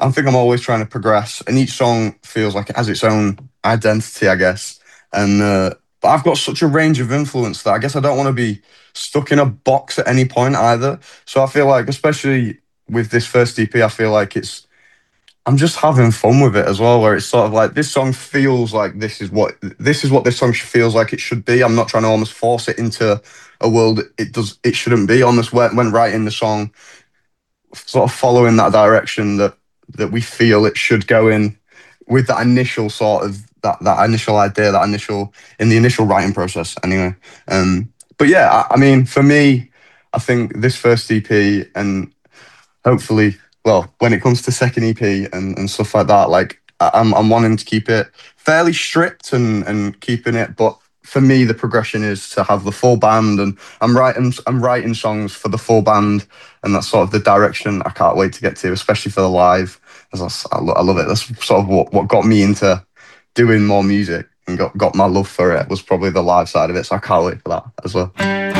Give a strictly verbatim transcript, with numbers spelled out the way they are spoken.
I think I'm always trying to progress, and each song feels like it has its own identity, I guess. And uh, but I've got such a range of influence that I guess I don't want to be stuck in a box at any point either. So I feel like, especially with this first E P, I feel like it's I'm just having fun with it as well, where it's sort of like this song feels like this is what this is what this song feels like it should be. I'm not trying to almost force it into a world it does it shouldn't be. Almost when, when writing the song, sort of following that direction that that we feel it should go in, with that initial sort of that that initial idea, that initial in the initial writing process. Anyway, um, but yeah, I, I mean, for me, I think this first E P and hopefully, well, when it comes to second E P and, and stuff like that, like I- I'm I'm wanting to keep it fairly strict and and keeping it, but for me the progression is to have the full band, and I'm writing I'm writing songs for the full band, and that's sort of the direction I can't wait to get to, especially for the live. As I, s- I lo- I love it. That's sort of what, what got me into doing more music and got, got my love for it was probably the live side of it. So I can't wait for that as well.